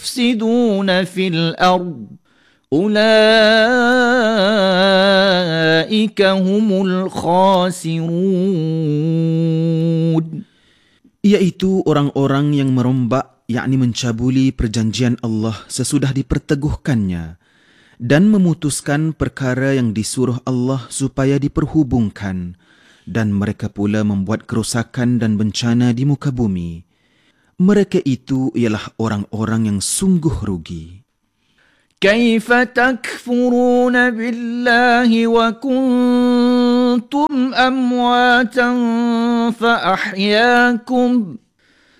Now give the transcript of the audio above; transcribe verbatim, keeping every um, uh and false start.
يفسدون في الأرض أولئك هم الخاسرون. Iaitu orang-orang yang merombak, yakni mencabuli perjanjian Allah sesudah diperteguhkannya dan memutuskan perkara yang disuruh Allah supaya diperhubungkan, dan mereka pula membuat kerosakan dan bencana di muka bumi. Mereka itu ialah orang-orang yang sungguh rugi. كيف تكفرون بالله وكنتم أمواتا فأحياكم